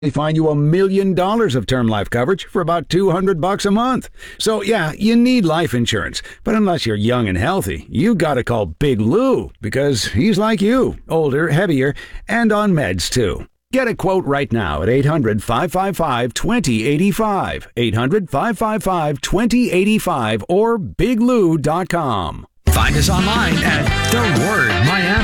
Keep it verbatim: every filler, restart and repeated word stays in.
They find you a million dollars of term life coverage for about two hundred bucks a month. So yeah, you need life insurance, but unless you're young and healthy, you gotta call Big Lou, because he's like you, older, heavier, and on meds too. Get a quote right now at eight hundred, five five five, two zero eight five, eight hundred, five five five, two zero eight five, or big lou dot com. Find us online at The Word Miami.